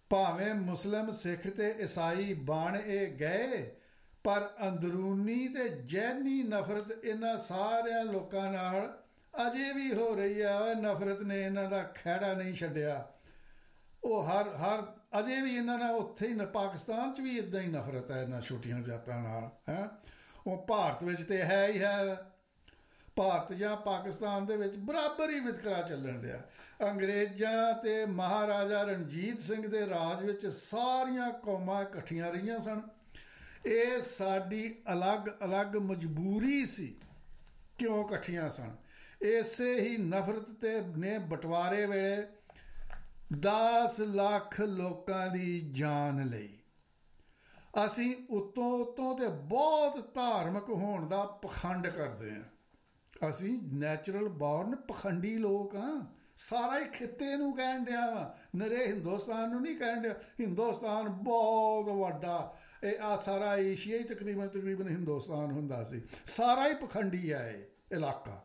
ਭਾਵੇਂ ਮੁਸਲਿਮ ਸਿੱਖ ਤੇ ਈਸਾਈ ਬਣ ਇਹ ਗਏ, ਪਰ ਅੰਦਰੂਨੀ ਤੇ ਜ਼ਹਿਨੀ ਨਫ਼ਰਤ ਇਹਨਾਂ ਸਾਰਿਆਂ ਲੋਕਾਂ ਨਾਲ ਅਜੇ ਵੀ ਹੋ ਰਹੀ ਹੈ। ਨਫ਼ਰਤ ਨੇ ਇਹਨਾਂ ਦਾ ਖਹਿੜਾ ਨਹੀਂ ਛੱਡਿਆ। ਉਹ ਹਰ ਅਜੇ ਵੀ ਇਹਨਾਂ ਨਾਲ ਉੱਥੇ ਹੀ ਪਾਕਿਸਤਾਨ 'ਚ ਵੀ ਇੱਦਾਂ ਹੀ ਨਫ਼ਰਤ ਹੈ ਇਹਨਾਂ ਛੋਟੀਆਂ ਜਾਤਾਂ ਨਾਲ ਹੈ। ਉਹ ਭਾਰਤ ਵਿੱਚ ਤਾਂ ਹੈ ਹੀ ਹੈ। ਭਾਰਤ ਜਾਂ ਪਾਕਿਸਤਾਨ ਦੇ ਵਿੱਚ ਬਰਾਬਰ ਹੀ ਵਿਤਕਰਾ ਚੱਲਣ ਡਿਆ। ਅੰਗਰੇਜ਼ਾਂ ਅਤੇ ਮਹਾਰਾਜਾ ਰਣਜੀਤ ਸਿੰਘ ਦੇ ਰਾਜ ਵਿੱਚ ਸਾਰੀਆਂ ਕੌਮਾਂ ਇਕੱਠੀਆਂ ਰਹੀਆਂ ਸਨ। ਇਹ ਸਾਡੀ ਅਲੱਗ ਅਲੱਗ ਮਜਬੂਰੀ ਸੀ ਕਿਉਂ ਇਕੱਠੀਆਂ ਸਨ। ਇਸੇ ਹੀ ਨਫ਼ਰਤ ਤੇ ਨੇ ਬਟਵਾਰੇ ਵੇਲੇ 10 ਲੱਖ ਲੋਕਾਂ ਦੀ ਜਾਨ ਲਈ। ਅਸੀਂ ਉੱਤੋਂ ਤੇ ਬਹੁਤ ਧਾਰਮਿਕ ਹੋਣ ਦਾ ਪਖੰਡ ਕਰਦੇ ਹਾਂ। ਅਸੀਂ ਨੈਚੁਰਲ ਬੌਰਨ ਪਖੰਡੀ ਲੋਕ ਹਾਂ। ਸਾਰਾ ਹੀ ਖਿੱਤੇ ਨੂੰ ਕਹਿਣ ਡਿਆ ਵਾ, ਨਰੇ ਹਿੰਦੁਸਤਾਨ ਨੂੰ ਨਹੀਂ ਕਹਿਣ ਡਿਆ। ਹਿੰਦੁਸਤਾਨ ਬਹੁਤ ਵੱਡਾ, ਇਹ ਆ ਸਾਰਾ ਏਸ਼ੀਆ ਹੀ ਤਕਰੀਬਨ ਹਿੰਦੁਸਤਾਨ ਹੁੰਦਾ ਸੀ। ਸਾਰਾ ਹੀ ਪਖੰਡੀ ਹੈ ਇਹ ਇਲਾਕਾ।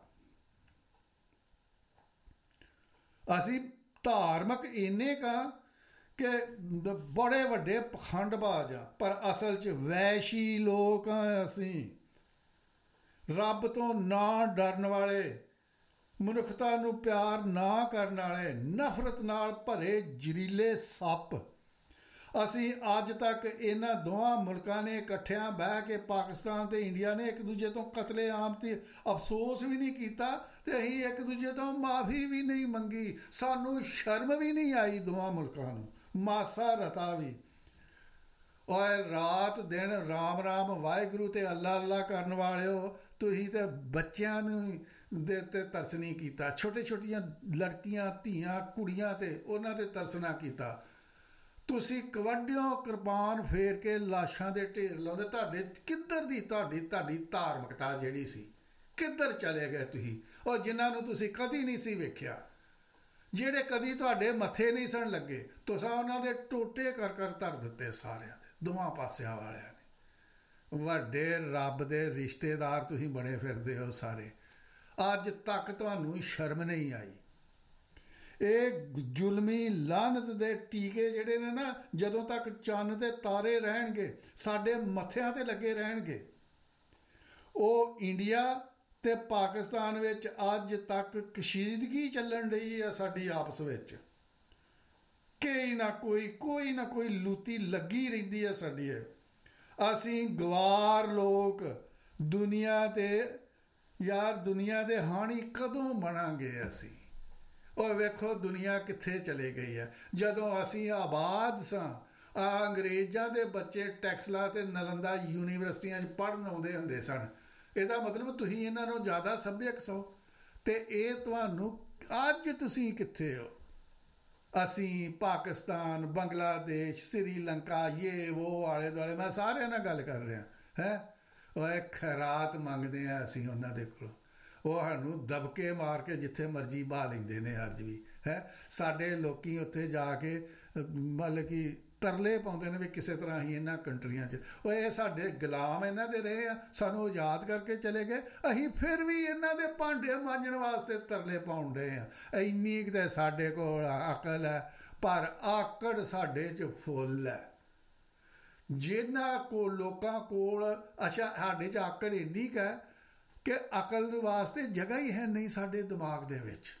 ਅਸੀਂ ਧਾਰਮਿਕ ਇੰਨੇ ਕਾ ਕਿ ਬੜੇ ਵੱਡੇ ਪਖੰਡਬਾਜ਼ ਆ, ਪਰ ਅਸਲ 'ਚ ਵੈਸ਼ੀ ਲੋਕ ਹਾਂ। ਅਸੀਂ ਰੱਬ ਤੋਂ ਨਾ ਡਰਨ ਵਾਲੇ, ਮਨੁੱਖਤਾ ਨੂੰ ਪਿਆਰ ਨਾ ਕਰਨ ਵਾਲੇ, ਨਫ਼ਰਤ ਨਾਲ ਭਰੇ ਜ਼ਹਿਰੀਲੇ ਸੱਪ। ਅਸੀਂ ਅੱਜ ਤੱਕ ਇਹਨਾਂ ਦੋਵਾਂ ਮੁਲਕਾਂ ਨੇ ਇਕੱਠਿਆਂ ਬਹਿ ਕੇ, ਪਾਕਿਸਤਾਨ ਤੇ ਇੰਡੀਆ ਨੇ ਇੱਕ ਦੂਜੇ ਤੋਂ ਕਤਲੇਆਮ ਤੇ ਅਫਸੋਸ ਵੀ ਨਹੀਂ ਕੀਤਾ, ਤੇ ਅਸੀਂ ਇੱਕ ਦੂਜੇ ਤੋਂ ਮਾਫੀ ਵੀ ਨਹੀਂ ਮੰਗੀ। ਸਾਨੂੰ ਸ਼ਰਮ ਵੀ ਨਹੀਂ ਆਈ ਦੋਵਾਂ ਮੁਲਕਾਂ ਨੂੰ, ਮਾਸਾ ਰਤਾ ਵੀ। ਔਰ ਰਾਤ ਦਿਨ ਰਾਮ ਰਾਮ ਵਾਹਿਗੁਰੂ ਤੇ ਅੱਲਾ ਅੱਲਾ ਕਰਨ ਵਾਲਿਓ, ਤੁਸੀਂ ਤੇ ਬੱਚਿਆਂ ਨੂੰ ਦੇ ਤੇ ਤਰਸ ਨਹੀਂ ਕੀਤਾ। ਛੋਟੇ ਛੋਟੀਆਂ ਲੜਕੀਆਂ, ਧੀਆਂ, ਕੁੜੀਆਂ ਤੇ ਉਹਨਾਂ ਤੇ ਤਰਸ ਨਾ ਕੀਤਾ। ਤੁਸੀਂ ਕਵੱਡਿਓਂ ਕਿਰਪਾਨ ਫੇਰ ਕੇ ਲਾਸ਼ਾਂ ਦੇ ਢੇਰ ਲਾਉਂਦੇ। ਤੁਹਾਡੇ ਕਿੱਧਰ ਦੀ ਤੁਹਾਡੀ ਧਾਰਮਿਕਤਾ ਜਿਹੜੀ ਸੀ, ਕਿੱਧਰ ਚਲੇ ਗਏ ਤੁਸੀਂ? ਔਰ ਜਿਨ੍ਹਾਂ ਨੂੰ ਤੁਸੀਂ ਕਦੀ ਨਹੀਂ ਸੀ ਵੇਖਿਆ, ਜਿਹੜੇ ਕਦੀ ਤੁਹਾਡੇ ਮੱਥੇ ਨਹੀਂ ਸਨ ਲੱਗੇ, ਤੁਸੀਂ ਉਹਨਾਂ ਦੇ ਟੋਟੇ ਕਰ ਧਰ ਦਿੱਤੇ ਸਾਰਿਆਂ ਦੇ, ਦੋਵਾਂ ਪਾਸਿਆਂ ਵਾਲਿਆਂ ਨੇ। ਵੱਡੇ ਰੱਬ ਦੇ ਰਿਸ਼ਤੇਦਾਰ ਤੁਸੀਂ ਬਣੇ ਫਿਰਦੇ ਹੋ ਸਾਰੇ। ਅੱਜ ਤੱਕ ਤੁਹਾਨੂੰ ਸ਼ਰਮ ਨਹੀਂ ਆਈ। ਇਹ ਜ਼ੁਲਮੀ ਲਾਹਨਤ ਦੇ ਟੀਕੇ ਜਿਹੜੇ ਨੇ ਨਾ, ਜਦੋਂ ਤੱਕ ਚੰਨ ਤੇ ਤਾਰੇ ਰਹਿਣਗੇ, ਸਾਡੇ ਮੱਥਿਆਂ ਤੇ ਲੱਗੇ ਰਹਿਣਗੇ। ਉਹ ਇੰਡੀਆ ਤੇ ਪਾਕਿਸਤਾਨ ਵਿੱਚ ਅੱਜ ਤੱਕ ਕਸ਼ੀਦਗੀ ਚੱਲਣ ਰਹੀ ਹੈ ਸਾਡੀ ਆਪਸ ਵਿੱਚ। ਕੋਈ ਨਾ ਕੋਈ ਲੂਤੀ ਲੱਗੀ ਰਹਿੰਦੀ ਹੈ ਸਾਡੀ। ਅਸੀਂ ਗਵਾਰ ਲੋਕ ਦੁਨੀਆ ਦੇ ਹਾਣੀ ਕਦੋਂ ਬਣਾਂਗੇ ਅਸੀਂ? ਉਹ ਵੇਖੋ ਦੁਨੀਆ ਕਿੱਥੇ ਚਲੇ ਗਈ ਹੈ। ਜਦੋਂ ਅਸੀਂ ਆਬਾਦ ਸਾਂ, ਅੰਗਰੇਜ਼ਾਂ ਦੇ ਬੱਚੇ ਟੈਕਸਲਾ ਤੇ ਨਲੰਦਾ ਯੂਨੀਵਰਸਿਟੀਆਂ 'ਚ ਪੜ੍ਹਨ ਆਉਂਦੇ ਹੁੰਦੇ ਸਨ। ਇਹਦਾ ਮਤਲਬ ਤੁਸੀਂ ਇਹਨਾਂ ਨੂੰ ਜ਼ਿਆਦਾ ਸੱਭਿਅਕ ਸੋ। ਅਤੇ ਇਹ ਤੁਹਾਨੂੰ ਅੱਜ ਤੁਸੀਂ ਕਿੱਥੇ ਹੋ? ਅਸੀਂ ਪਾਕਿਸਤਾਨ, ਬੰਗਲਾਦੇਸ਼, ਸ੍ਰੀਲੰਕਾ, ਉਹ ਆਲੇ ਦੁਆਲੇ, ਮੈਂ ਸਾਰਿਆਂ ਨਾਲ ਗੱਲ ਕਰ ਰਿਹਾ ਹੈ। ਉਹ ਖੈਰਾਤ ਮੰਗਦੇ ਹਾਂ ਅਸੀਂ ਉਹਨਾਂ ਦੇ ਕੋਲੋਂ। ਉਹ ਸਾਨੂੰ ਦਬਕੇ ਮਾਰ ਕੇ ਜਿੱਥੇ ਮਰਜ਼ੀ ਬਹਾ ਲੈਂਦੇ ਨੇ ਅੱਜ ਵੀ ਹੈ। ਸਾਡੇ ਲੋਕ ਉੱਥੇ ਜਾ ਕੇ ਮਤਲਬ ਕਿ ਤਰਲੇ ਪਾਉਂਦੇ ਨੇ ਵੀ ਕਿਸੇ ਤਰ੍ਹਾਂ ਅਸੀਂ ਇਹਨਾਂ ਕੰਟਰੀਆਂ 'ਚ, ਉਹ ਇਹ ਸਾਡੇ ਗੁਲਾਮ ਇਹਨਾਂ ਦੇ ਰਹੇ ਆ, ਸਾਨੂੰ ਆਜ਼ਾਦ ਕਰਕੇ ਚਲੇ ਗਏ। ਅਸੀਂ ਫਿਰ ਵੀ ਇਹਨਾਂ ਦੇ ਭਾਂਡੇ ਮਾਂਜਣ ਵਾਸਤੇ ਤਰਲੇ ਪਾਉਣ ਰਹੇ ਹਾਂ। ਇੰਨੀ ਕੁ ਤਾਂ ਸਾਡੇ ਕੋਲ ਅਕਲ ਹੈ, ਪਰ ਆਕੜ ਸਾਡੇ 'ਚ ਫੁੱਲ ਹੈ। ਜਿਨ੍ਹਾਂ ਕੋਲ ਲੋਕਾਂ ਕੋਲ ਸਾਡੇ 'ਚ ਆਕੜ ਇੰਨੀ ਕੁ ਹੈ ਕਿ ਅਕਲ ਵਾਸਤੇ ਜਗ੍ਹਾ ਹੀ ਹੈ ਨਹੀਂ ਸਾਡੇ ਦਿਮਾਗ ਦੇ ਵਿੱਚ।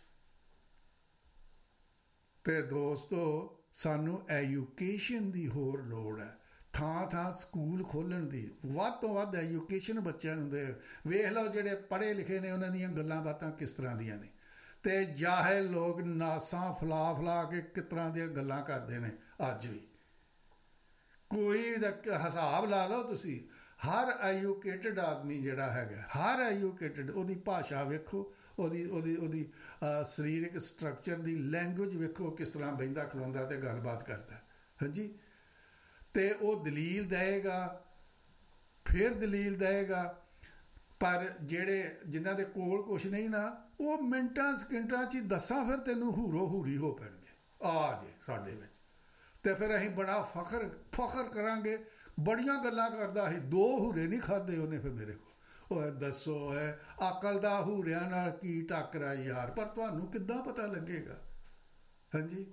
ਤੇ ਦੋਸਤੋ, ਸਾਨੂੰ ਐਜੂਕੇਸ਼ਨ ਦੀ ਹੋਰ ਲੋੜ ਹੈ। ਥਾਂ ਸਕੂਲ ਖੋਲ੍ਹਣ ਦੀ, ਵੱਧ ਤੋਂ ਵੱਧ ਐਜੂਕੇਸ਼ਨ ਬੱਚਿਆਂ ਨੂੰ ਦੇ। ਵੇਖ ਲਓ ਜਿਹੜੇ ਪੜ੍ਹੇ ਲਿਖੇ ਨੇ ਉਹਨਾਂ ਦੀਆਂ ਗੱਲਾਂ ਬਾਤਾਂ ਕਿਸ ਤਰ੍ਹਾਂ ਦੀਆਂ ਨੇ, ਅਤੇ ਜਾਹਿਲ ਲੋਕ ਨਾਸਾਂ ਫਲਾ ਕੇ ਕਿਸ ਤਰ੍ਹਾਂ ਦੀਆਂ ਗੱਲਾਂ ਕਰਦੇ ਨੇ ਅੱਜ ਵੀ। ਕੋਈ ਦਾ ਹਿਸਾਬ ਲਾ ਲਓ ਤੁਸੀਂ। ਹਰ ਐਜੂਕੇਟਡ ਆਦਮੀ ਜਿਹੜਾ ਹੈਗਾ, ਹਰ ਐਜੂਕੇਟਡ, ਉਹਦੀ ਭਾਸ਼ਾ ਵੇਖੋ, ਉਹਦੀ ਸਰੀਰਕ ਸਟਰਕਚਰ ਦੀ ਲੈਂਗੁਏਜ ਵੇਖੋ, ਕਿਸ ਤਰ੍ਹਾਂ ਬਹਿੰਦਾ ਖਲੋਂਦਾ ਅਤੇ ਗੱਲਬਾਤ ਕਰਦਾ। ਹਾਂਜੀ, ਅਤੇ ਉਹ ਦਲੀਲ ਦੇਵੇਗਾ, ਫਿਰ ਦਲੀਲ ਦੇਵੇਗਾ। ਪਰ ਜਿਨ੍ਹਾਂ ਦੇ ਕੋਲ ਕੁਛ ਨਹੀਂ ਨਾ, ਉਹ ਮਿੰਟਾਂ ਸਕਿੰਟਾਂ 'ਚ ਹੀ ਦੱਸਾਂ ਫਿਰ ਤੈਨੂੰ ਹੂਰੋ ਹੂਰੀ ਹੋ ਪੈਣਗੇ ਆ ਜੇ ਸਾਡੇ ਵਿੱਚ। ਅਤੇ ਫਿਰ ਅਸੀਂ ਬੜਾ ਫਖਰ ਕਰਾਂਗੇ। ਬੜੀਆਂ ਗੱਲਾਂ ਕਰਦਾ ਸੀ, 2 ਹੂਰੇ ਨਹੀਂ ਖਾਧੇ ਉਹਨੇ ਫਿਰ ਮੇਰੇ ਕੋਲ। ਉਹ ਦੱਸੋ ਅਕਲ ਦਾ ਹੂਰਿਆਂ ਨਾਲ ਕੀ ਟੱਕਰਾ ਯਾਰ? ਪਰ ਤੁਹਾਨੂੰ ਕਿੱਦਾਂ ਪਤਾ ਲੱਗੇਗਾ? ਹਾਂਜੀ।